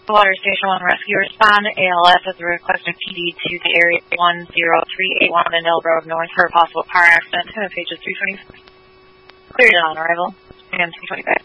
Water Station 1 Rescue respond. ALS has requested PD to the area 10381 in Elk Road North for a possible car accident. Pages 326. Cleared on arrival. And 325.